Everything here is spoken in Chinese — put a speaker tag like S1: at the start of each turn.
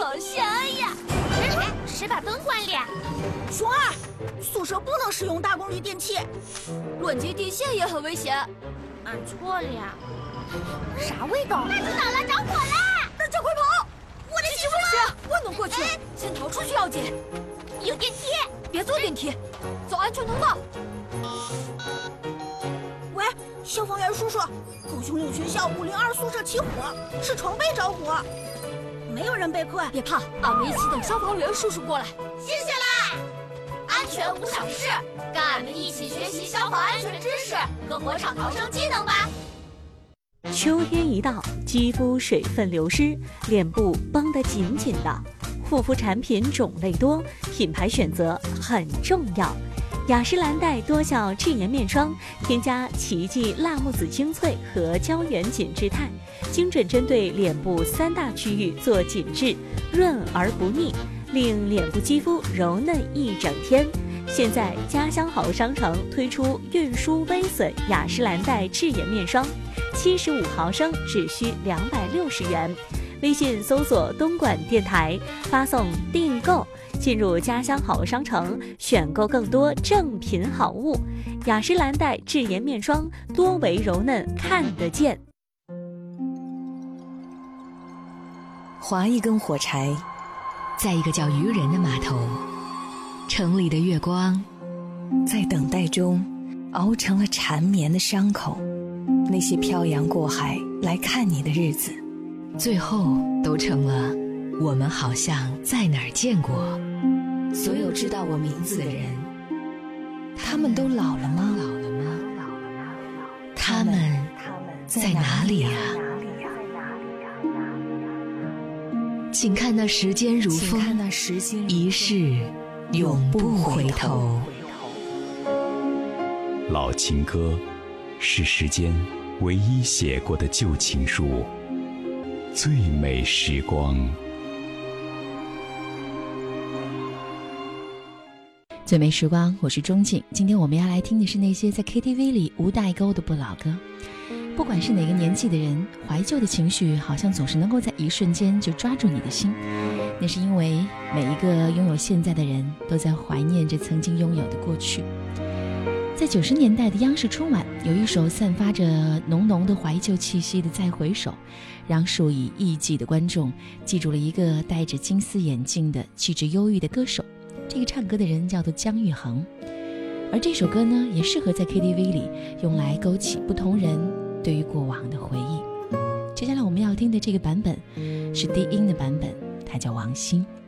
S1: 好香呀！
S2: 谁把灯关了？
S3: 熊二，宿舍不能使用大功率电器，
S1: 乱接电线也很危险。
S2: 俺错了。啥味道？
S1: 知道了，着火了！
S3: 大家快跑！
S1: 我的技术我能过去，先逃出去要紧。
S2: 有电梯，
S1: 别坐电梯，走安全通道。
S3: 喂，消防员叔叔，高雄岭学校502宿舍起火，是床被着火，没有人被困。
S1: 别怕，俺们一起等消防员叔叔过来。
S2: 谢谢啦！安全无小事，跟俺们一起学习消防安全知识和火场逃生技能吧。
S4: 秋天一到，肌肤水分流失，脸部绷得紧紧的，护肤产品种类多，品牌选择很重要。雅诗兰黛多效智颜面霜，添加奇迹辣木籽精粹和胶原紧致肽，精准针对脸部3大区域做紧致，润而不腻，令脸部肌肤柔嫩一整天。现在家乡好商城推出运输微损雅诗兰黛智颜面霜，75毫升只需260元。微信搜索东莞电台，发送订购，进入家乡好商城，选购更多正品好物。雅诗兰黛智颜面霜，多维柔嫩看得见。
S5: 划一根火柴，
S6: 在一个叫渔人的码头，城里的月光
S5: 在等待中熬成了缠绵的伤口。那些漂洋过海来看你的日子，
S6: 最后都成了我们好像在哪儿见过。
S5: 所有知道我名字的人，他们都老了吗？
S6: 他们在哪里啊？请看那时间如风，一世永不回头。
S7: 老情歌是时间唯一写过的旧情书，最美时光。
S8: 最美时光，我是钟静。今天我们要来听的是那些在 KTV 里无代沟的不老歌。不管是哪个年纪的人，怀旧的情绪好像总是能够在一瞬间就抓住你的心。那是因为每一个拥有现在的人都在怀念着曾经拥有的过去。在90年代的央视春晚，有一首散发着浓浓的怀旧气息的《再回首》，让数以亿计的观众记住了一个戴着金丝眼镜的气质忧郁的歌手。这个唱歌的人叫做姜育恒，而这首歌呢，也适合在 KTV 里用来勾起不同人对于过往的回忆。接下来我们要听的这个版本是低音的版本，它叫王心。